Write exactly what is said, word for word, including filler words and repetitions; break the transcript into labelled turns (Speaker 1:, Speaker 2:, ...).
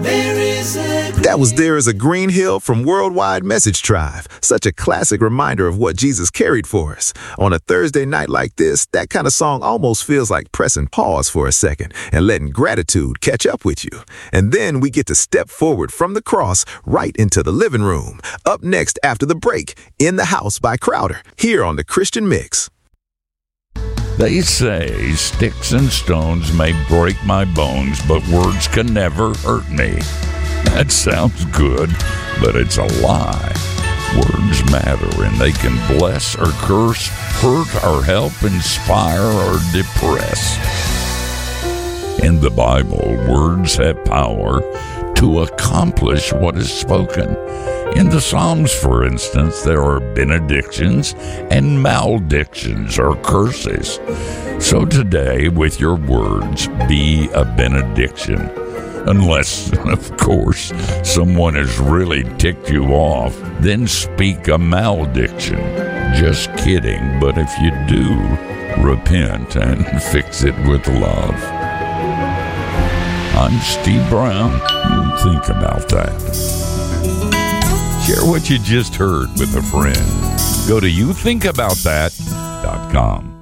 Speaker 1: There is a green
Speaker 2: That was There Is a Green Hill from Worldwide Message Tribe. Such a classic reminder of what Jesus carried for us. On a Thursday night like this, that kind of song almost feels like pressing pause for a second and letting gratitude catch up with you. And then we get to step forward from the cross right into the living room. Up next after the break, In the House by Crowder, here on the Christian Mix.
Speaker 3: They say sticks and stones may break my bones, but words can never hurt me. That sounds good, but it's a lie. Words matter, and they can bless or curse, hurt or help, inspire or depress. In the Bible, words have power to accomplish what is spoken. In the Psalms, for instance, there are benedictions and maledictions or curses. So today, with your words, be a benediction. Unless, of course, someone has really ticked you off, then speak a malediction. Just kidding, but if you do, repent and fix it with love. I'm Steve Brown. Think about that. Share what you just heard with a friend. Go to you think about that dot com.